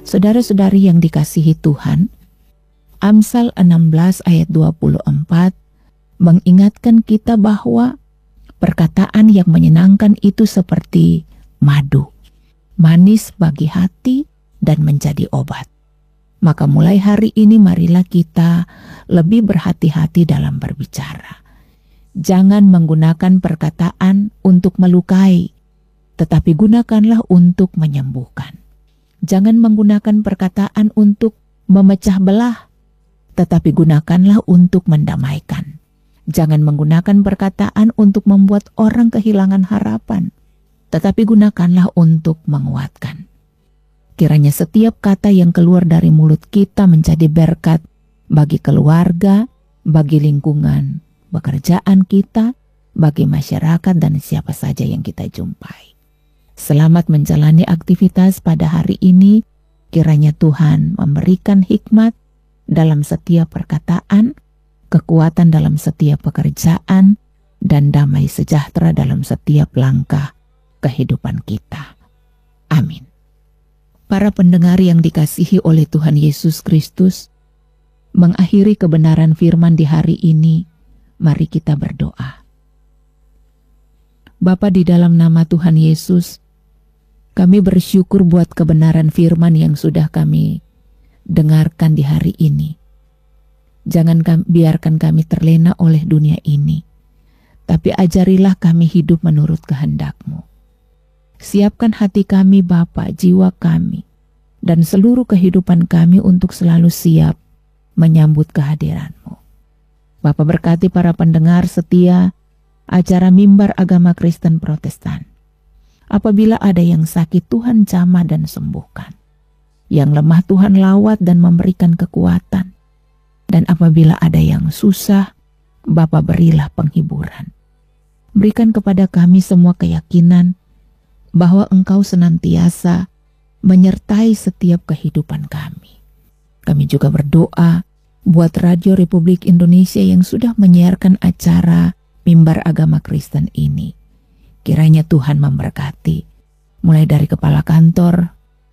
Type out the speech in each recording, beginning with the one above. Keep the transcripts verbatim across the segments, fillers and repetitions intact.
Saudara-saudari yang dikasihi Tuhan, Amsal enam belas ayat dua puluh empat mengingatkan kita bahwa perkataan yang menyenangkan itu seperti madu, manis bagi hati dan menjadi obat. Maka mulai hari ini marilah kita lebih berhati-hati dalam berbicara. Jangan menggunakan perkataan untuk melukai, tetapi gunakanlah untuk menyembuhkan. Jangan menggunakan perkataan untuk memecah belah, tetapi gunakanlah untuk mendamaikan. Jangan menggunakan perkataan untuk membuat orang kehilangan harapan, tetapi gunakanlah untuk menguatkan. Kiranya setiap kata yang keluar dari mulut kita menjadi berkat bagi keluarga, bagi lingkungan pekerjaan kita, bagi masyarakat dan siapa saja yang kita jumpai. Selamat menjalani aktivitas pada hari ini. Kiranya Tuhan memberikan hikmat dalam setiap perkataan, kekuatan dalam setiap pekerjaan, dan damai sejahtera dalam setiap langkah kehidupan kita. Amin. Para pendengar yang dikasihi oleh Tuhan Yesus Kristus, mengakhiri kebenaran firman di hari ini, mari kita berdoa. Bapa, di dalam nama Tuhan Yesus, kami bersyukur buat kebenaran firman yang sudah kami dengarkan di hari ini. Jangan kami, biarkan kami terlena oleh dunia ini, tapi ajarilah kami hidup menurut kehendak-Mu. Siapkan hati kami Bapa, jiwa kami, dan seluruh kehidupan kami untuk selalu siap menyambut kehadiran-Mu. Bapa, berkati para pendengar setia acara Mimbar Agama Kristen Protestan. Apabila ada yang sakit, Tuhan jamah dan sembuhkan. Yang lemah, Tuhan lawat dan memberikan kekuatan. Dan apabila ada yang susah, Bapa, berilah penghiburan. Berikan kepada kami semua keyakinan bahwa Engkau senantiasa menyertai setiap kehidupan kami. Kami juga berdoa buat Radio Republik Indonesia yang sudah menyiarkan acara Mimbar Agama Kristen ini. Kiranya Tuhan memberkati, mulai dari kepala kantor,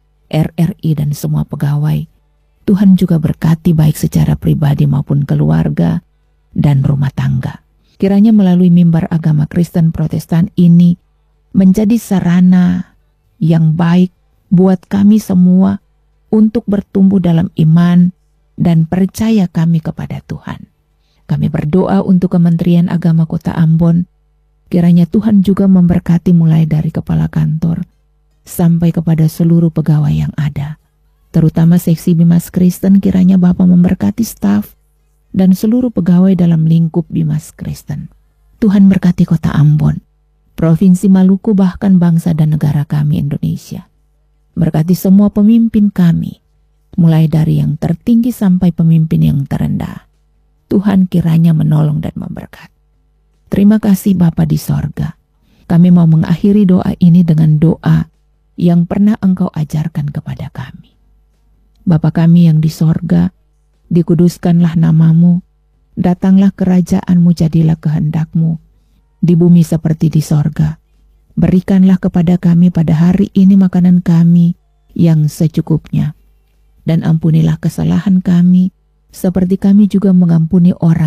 R R I dan semua pegawai. Tuhan juga berkati baik secara pribadi maupun keluarga dan rumah tangga. Kiranya melalui Mimbar Agama Kristen Protestan ini menjadi sarana yang baik buat kami semua untuk bertumbuh dalam iman dan percaya kami kepada Tuhan. Kami berdoa untuk Kementerian Agama Kota Ambon. Kiranya Tuhan juga memberkati mulai dari kepala kantor sampai kepada seluruh pegawai yang ada. Terutama seksi Bimas Kristen, kiranya Bapa memberkati staf dan seluruh pegawai dalam lingkup Bimas Kristen. Tuhan berkati Kota Ambon, Provinsi Maluku, bahkan bangsa dan negara kami Indonesia. Berkati semua pemimpin kami, mulai dari yang tertinggi sampai pemimpin yang terendah. Tuhan kiranya menolong dan memberkati. Terima kasih Bapa di sorga. Kami mau mengakhiri doa ini dengan doa yang pernah Engkau ajarkan kepada kami. Bapa kami yang di sorga, dikuduskanlah namamu, datanglah kerajaan-Mu, jadilah kehendak-Mu, di bumi seperti di sorga. Berikanlah kepada kami pada hari ini makanan kami yang secukupnya. Dan ampunilah kesalahan kami, seperti kami juga mengampuni orang